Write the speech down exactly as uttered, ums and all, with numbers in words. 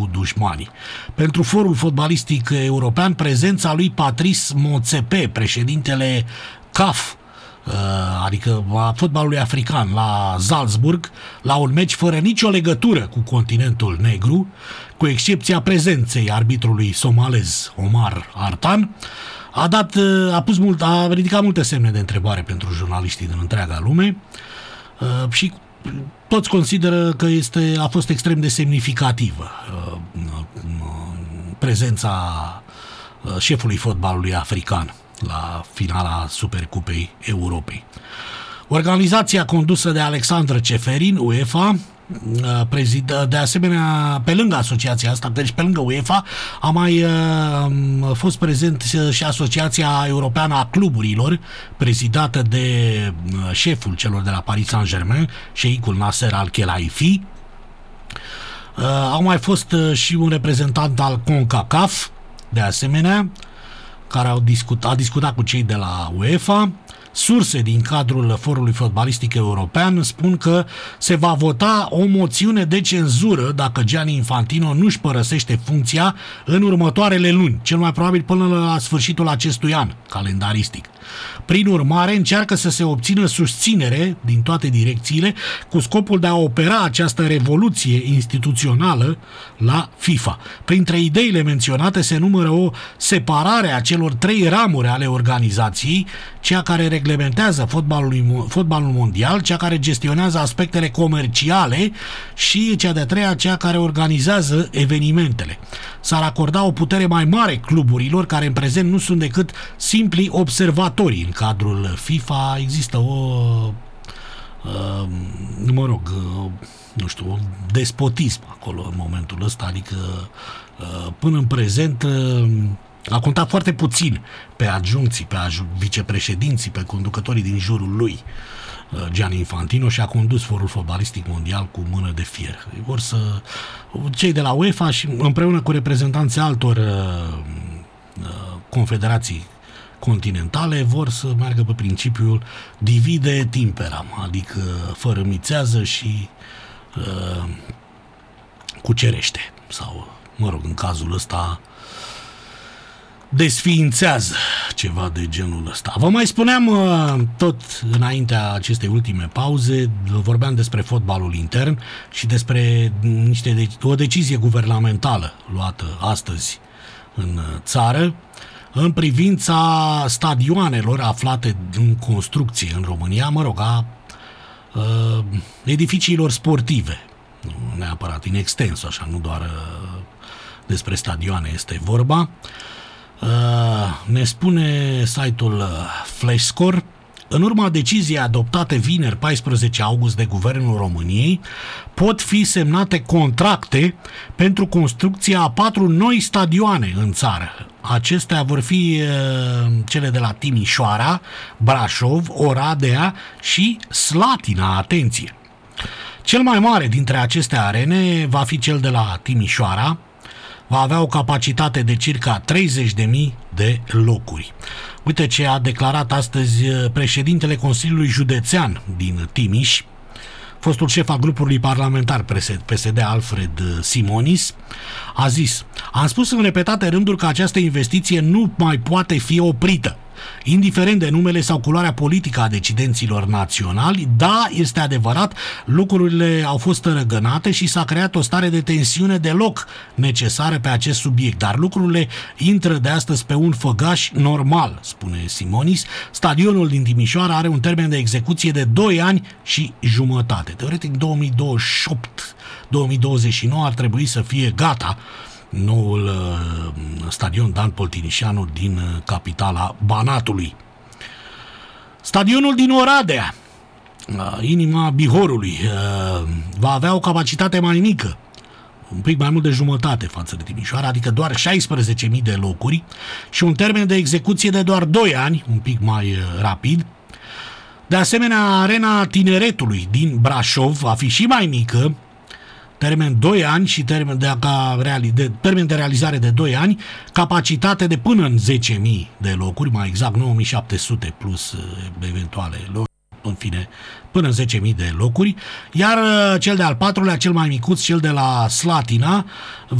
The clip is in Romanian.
cu dușmanii. Pentru Forul Fotbalistic European, prezența lui Patrice Motsepe, președintele C A F, adică a fotbalului african, la Salzburg, la un meci fără nicio legătură cu continentul negru, cu excepția prezenței arbitrului somalez Omar Artan, a dat, a pus mult, a ridicat multe semne de întrebare pentru jurnaliștii din întreaga lume și toți consideră că este, a fost extrem de semnificativă prezența șefului fotbalului african la finala Supercupei Europei. Organizația condusă de Alexandru Ceferin, UEFA, prezidă, de asemenea, pe lângă asociația asta, deci pe lângă UEFA, a mai uh, fost prezent și Asociația Europeană a Cluburilor, prezidată de uh, șeful celor de la Paris Saint-Germain, șeicul Nasser Al-Khelaifi. Uh, au mai fost uh, și un reprezentant al CONCACAF, de asemenea, care au discut, a discutat cu cei de la UEFA. Surse din cadrul Forului Fotbalistic European spun că se va vota o moțiune de cenzură dacă Gianni Infantino nu-și părăsește funcția în următoarele luni, cel mai probabil până la sfârșitul acestui an calendaristic. Prin urmare, încearcă să se obțină susținere din toate direcțiile cu scopul de a opera această revoluție instituțională la FIFA. Printre ideile menționate se numără o separare a celor trei ramuri ale organizației, cea care reglementează fotbalul, fotbalul mondial, cea care gestionează aspectele comerciale și cea de-a treia, cea care organizează evenimentele. S-ar acorda o putere mai mare cluburilor care în prezent nu sunt decât simpli observatori în cadrul FIFA. Există o uh, mă rog uh, nu știu, un despotism acolo în momentul ăsta, adică uh, până în prezent uh, a contat foarte puțin pe adjuncții, pe aj- vicepreședinții, pe conducătorii din jurul lui, Gianni Infantino, și a condus Forul Fotbalistic Mondial cu mână de fier. Vor să, cei de la UEFA și împreună cu reprezentanții altor uh, confederații continentale vor să meargă pe principiul divide et impera, adică fărâmițează și uh, cucerește, sau, mă rog, în cazul ăsta desființează, ceva de genul ăsta. Vă mai spuneam tot înaintea acestei ultime pauze, vorbeam despre fotbalul intern și despre niște de- o decizie guvernamentală luată astăzi în țară în privința stadioanelor aflate în construcție în România, mă rog, a uh, edificiilor sportive, nu neapărat in extenso, așa, nu doar uh, despre stadioane este vorba. Uh, ne spune site-ul Flashscore: în urma deciziei adoptate vineri paisprezece august de Guvernul României, pot fi semnate contracte pentru construcția a patru noi stadioane în țară. Acestea vor fi uh, cele de la Timișoara, Brașov, Oradea și Slatina, atenție. Cel mai mare dintre aceste arene va fi cel de la Timișoara, va avea o capacitate de circa treizeci de mii de locuri. Uite ce a declarat astăzi președintele Consiliului Județean din Timiș, fostul șef al grupului parlamentar P S D, Alfred Simonis, a zis: am spus în repetate rânduri că această investiție nu mai poate fi oprită, indiferent de numele sau culoarea politică a decidenților naționali. Da, este adevărat, lucrurile au fost răgănate și s-a creat o stare de tensiune deloc necesară pe acest subiect, dar lucrurile intră de astăzi pe un făgaș normal, spune Simonis. Stadionul din Timișoara are un termen de execuție de doi ani și jumătate. Teoretic, două mii douăzeci și opt două mii douăzeci și nouă ar trebui să fie gata noul uh, stadion Dan Poltinișanu din uh, capitala Banatului. Stadionul din Oradea, uh, inima Bihorului, uh, va avea o capacitate mai mică, un pic mai mult de jumătate față de Timișoara, adică doar șaisprezece mii de locuri și un termen de execuție de doar doi ani, un pic mai uh, rapid. De asemenea, Arena Tineretului din Brașov va fi și mai mică, termen doi ani și termen de, de, termen de realizare de doi ani, capacitate de până în zece mii de locuri, mai exact nouă mii șapte sute plus eventuale locuri, în fine, până în zece mii de locuri, iar cel de-al patrulea, cel mai micuț, cel de la Slatina,